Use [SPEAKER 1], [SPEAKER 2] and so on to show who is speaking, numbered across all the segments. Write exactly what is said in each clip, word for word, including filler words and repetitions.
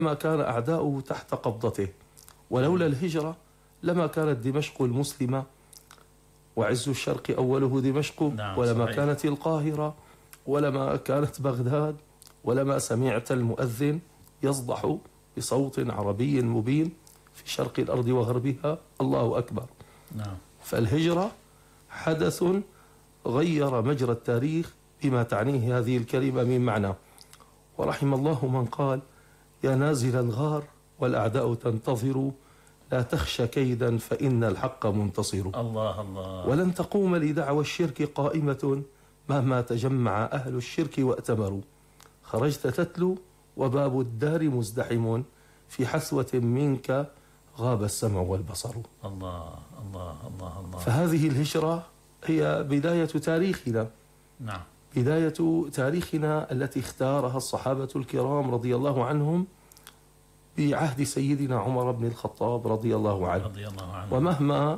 [SPEAKER 1] ما كان أعداؤه تحت قبضته، ولولا الهجرة لما كانت دمشق المسلمة وعز الشرق أوله دمشق،
[SPEAKER 2] نعم
[SPEAKER 1] ولما
[SPEAKER 2] صحيح.
[SPEAKER 1] كانت القاهرة، ولما كانت بغداد، ولما سمعت المؤذن يصدح بصوت عربي مبين في شرق الأرض وغربها الله أكبر.
[SPEAKER 2] نعم.
[SPEAKER 1] فالهجرة حدث غير مجرى التاريخ بما تعنيه هذه الكلمة من معنى. ورحم الله من قال: يا نازل الغار والأعداء تنتظر، لا تخشى كيدا فإن الحق منتصر.
[SPEAKER 2] الله الله.
[SPEAKER 1] ولن تقوم لدعوى الشرك قائمة مهما تجمع أهل الشرك وأتمروا. خرجت تتلو وباب الدار مزدحم، في حثوة منك غاب السمع والبصر.
[SPEAKER 2] الله الله الله الله.
[SPEAKER 1] فهذه الهجرة هي بداية تاريخنا.
[SPEAKER 2] نعم.
[SPEAKER 1] بداية تاريخنا التي اختارها الصحابة الكرام رضي الله عنهم بعهد سيدنا عمر بن الخطاب رضي الله عنه.
[SPEAKER 2] رضي الله عنه.
[SPEAKER 1] ومهما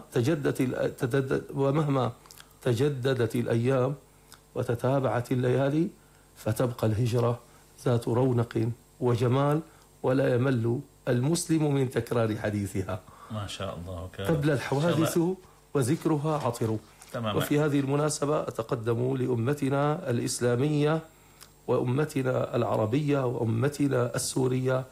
[SPEAKER 1] تجددت ومهما تجددت الأيام وتتابعت الليالي، فتبقى الهجرة ذات رونق وجمال، ولا يمل المسلم من تكرار حديثها.
[SPEAKER 2] ما شاء الله.
[SPEAKER 1] تبلى الحوادث وذكرها عطر.
[SPEAKER 2] تمام.
[SPEAKER 1] وفي هذه المناسبة أتقدم لأمتنا الإسلامية وأمتنا العربية وأمتنا السورية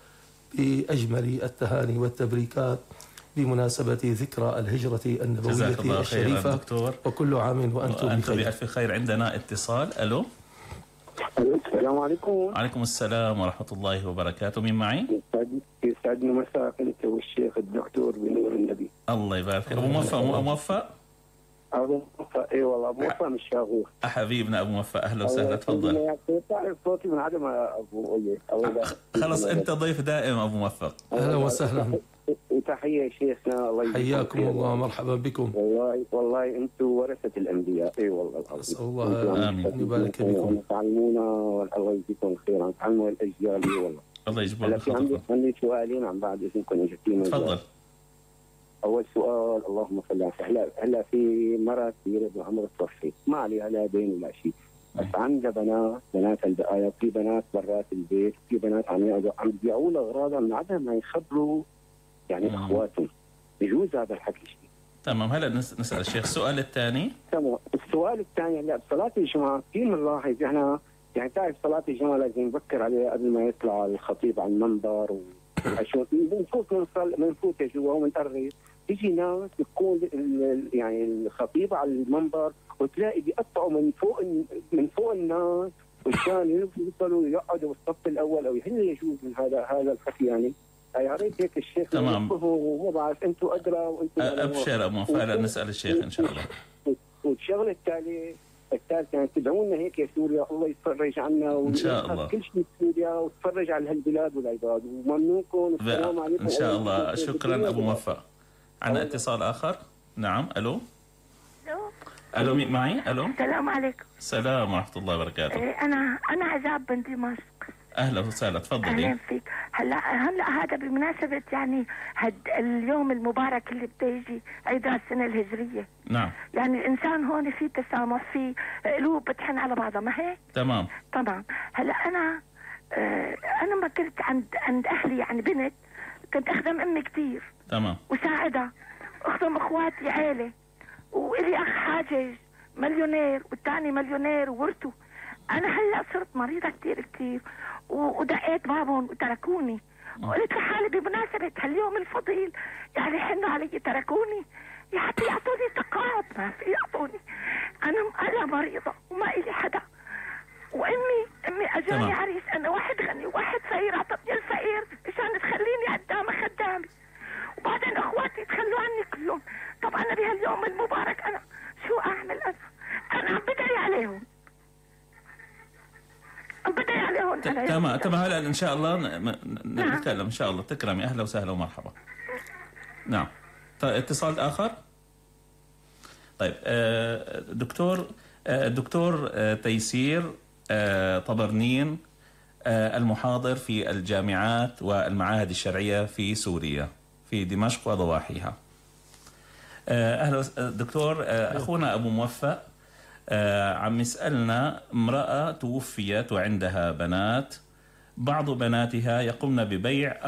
[SPEAKER 1] بأجمل التهاني والتبريكات بمناسبة ذكرى الهجرة النبوية الشريفة.
[SPEAKER 2] دكتور.
[SPEAKER 1] وكل عام وأنتم بخير.
[SPEAKER 2] بألف خير. عندنا اتصال. ألو.
[SPEAKER 3] السلام عليكم.
[SPEAKER 2] وعليكم السلام ورحمة الله وبركاته. مين معي؟
[SPEAKER 3] يسعدني مساك أنت والشيخ الدكتور بنور النبي.
[SPEAKER 2] الله يبارك فيك. أبو موفق. موفق.
[SPEAKER 3] أبو موفق. إي والله أبو موفق من الشاغور.
[SPEAKER 2] حبيبنا أبو موفق، أهلا وسهلا. تفضل.
[SPEAKER 3] تعرف صوتي من عدم أبو أيه.
[SPEAKER 2] خلص أنت ضيف دائم أبو موفق.
[SPEAKER 1] أهلا وسهلا.
[SPEAKER 3] وتحية شيخنا. الله
[SPEAKER 1] حياكم الله. مرحبا بكم.
[SPEAKER 3] والله والله أنتم ورثة الأنبياء. إي والله.
[SPEAKER 1] أسأل الله أن يبارك بكم.
[SPEAKER 3] تعلمونا والله يجزيكم خيرا. تعلموا الأجيال. إي والله.
[SPEAKER 2] الله يجبر
[SPEAKER 3] لك. عندي عندي سؤالين عن بعد إذنكم إجابتين.
[SPEAKER 2] تفضل.
[SPEAKER 3] أول سؤال، اللهم صل على هلا هلا في مرة كبيرة بعمر التوفي، ما عليها لا دين ولا شيء، بس عندها بنات بنات البقايا، في بنات برات البيت، في بنات عم عم يبيعوا لها أغراضها من عدم ما يخبروا يعني مم. إخواتهم. يجوز هذا الحكي شيء؟
[SPEAKER 2] تمام. هلا نسأل الشيخ. السؤال الثاني.
[SPEAKER 3] تمام. السؤال الثاني، هلا بصلاة الجمعة كثير بنلاحظ احنا يعني تعرف صلاة الجمعة لازم نفكر عليها قبل ما يطلع الخطيب على المنبر، وعشان بنفوت بنصل بنفوت جوا وبنقرب، تيجي ناس بتكون يعني الخطيب على المنبر وتلاقي بيقطعوا من فوق من فوق الناس وشان يوصلوا يقعدوا بالصف الاول، او هل يجوز من هذا هذا الحكي يعني؟ يا ريت هيك الشيخ.
[SPEAKER 2] تمام.
[SPEAKER 3] وما بعرف انتم ادرى وانتم
[SPEAKER 2] ابشر ابو فعلا نسال الشيخ ان شاء الله.
[SPEAKER 3] والشغله التاليه الثالثه يعني تدعونا هيك يا سوريا، الله يتفرج عنا
[SPEAKER 2] ان شاء الله
[SPEAKER 3] كل شيء سوريا وتفرج على هالبلاد والعباد، وممنونكم. السلام عليكم
[SPEAKER 2] ان شاء الله. شكرا ابو موفق. عندنا اتصال اخر. نعم. الو.
[SPEAKER 4] الو.
[SPEAKER 2] الو مين معي؟ الو.
[SPEAKER 4] السلام عليكم.
[SPEAKER 2] السلام ورحمه الله وبركاته.
[SPEAKER 4] انا انا عزاب بن دمشق.
[SPEAKER 2] اهلا وسهلا. تفضلي.
[SPEAKER 4] اهلا فيك. هلا هلا هذا بمناسبه يعني هاد اليوم المبارك اللي بده يجي عيد السنه الهجريه.
[SPEAKER 2] نعم.
[SPEAKER 4] يعني الانسان هون في تسامح، في قلوب بتحن على بعضها، ما هيك؟
[SPEAKER 2] تمام.
[SPEAKER 4] طبعا. هلا انا آه انا ما كنت عند عند اهلي يعني بنت، كنت اخدم امي كثير.
[SPEAKER 2] تمام.
[SPEAKER 4] وساعدها، اخدم اخواتي عيله، والي اخ حاجز مليونير والثاني مليونير وورثه. انا هلا صرت مريضه كثير كثير ودقيت بابهم وتركوني، وقلت لحالي بمناسبه هاليوم الفضيل يعني حنوا علي تركوني، حتى يعطوني تقاعد ما في يعطوني. انا انا مريضه وما الي حدا، وامي امي اجاني عريس، انا واحد غني وواحد فقير، اعطتني الفقير مشان تخليني قدامه خدامي، وبعدين اخواتي تخلوا عني كلهم. طب انا بهاليوم المبارك انا شو اعمل؟ انا انا عم بدعي عليهم، عم بدعي عليهم.
[SPEAKER 2] تمام تمام. هلا ان شاء الله نتكلم ان شاء الله. تكرمي. اهلا وسهلا ومرحبا. نعم. طيب اتصال اخر. طيب دكتور دكتور تيسير طبرنين، المحاضر في الجامعات والمعاهد الشرعية في سوريا في دمشق وضواحيها. أهلا دكتور. أخونا أبو موفق عم يسألنا: امرأة توفيت وعندها بنات، بعض بناتها يقومن ببيع